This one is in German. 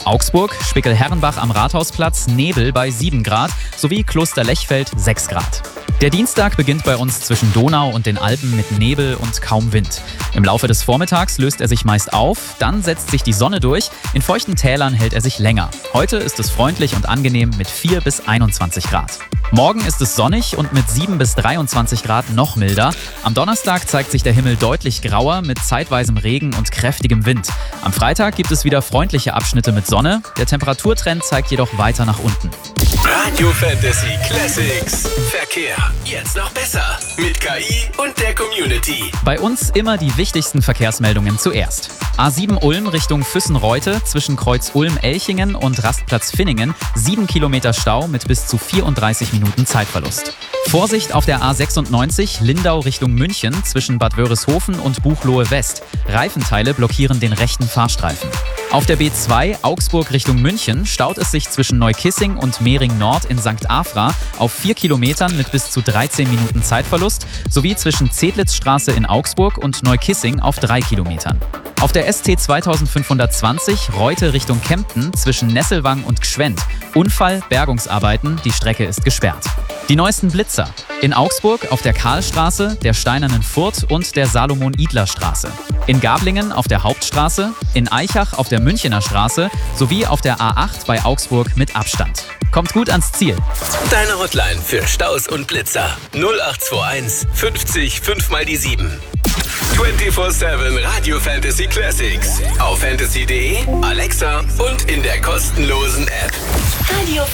Augsburg, Spickel-Herrenbach am Rathausplatz, Nebel bei 7 Grad sowie Kloster-Lechfeld 6 Grad. Der Dienstag beginnt bei uns zwischen Donau und den Alpen mit Nebel und kaum Wind. Im Laufe des Vormittags löst er sich meist auf, dann setzt sich die Sonne durch, in feuchten Tälern hält er sich länger. Heute ist es freundlich und angenehm mit 4 bis 21 Grad. Morgen ist es sonnig und mit 7 bis 23 Grad noch milder. Am Donnerstag zeigt sich der Himmel deutlich grauer mit zeitweisem Regen und kräftigem Wind. Am Freitag gibt es wieder freundliche Abschnitte mit Sonne. Der Temperaturtrend zeigt jedoch weiter nach unten. Radio Fantasy Classics. Verkehr. Jetzt noch besser. Mit KI und der Community. Bei uns immer die wichtigsten Verkehrsmeldungen zuerst. A7 Ulm Richtung Füssen-Reute zwischen Kreuz Ulm-Elchingen und Rastplatz Finningen 7 Kilometer Stau mit bis zu 34 Minuten Zeitverlust. Vorsicht auf der A96 Lindau Richtung München zwischen Bad Wörishofen und Buchloe West. Reifenteile blockieren den rechten Fahrstreifen. Auf der B2 Augsburg Richtung München staut es sich zwischen Neukissing und Mehring Nord in St. Afra auf 4 Kilometern mit bis zu 13 Minuten Zeitverlust sowie zwischen Zedlitzstraße in Augsburg und Neukissing auf 3 Kilometern. Auf der ST 2520 Reute Richtung Kempten zwischen Nesselwang und Gschwend. Unfall, Bergungsarbeiten, die Strecke ist gesperrt. Die neuesten Blitzer. In Augsburg auf der Karlstraße, der Steinernen Furt und der Salomon-Idler-Straße. In Gablingen auf der Hauptstraße, in Aichach auf der Münchener Straße sowie auf der A8 bei Augsburg mit Abstand. Kommt gut ans Ziel. Deine Hotline für Staus und Blitzer 0821 50 5 mal die 7. 24/7 Radio Fantasy Classics. Auf fantasy.de, Alexa und in der kostenlosen App. Radio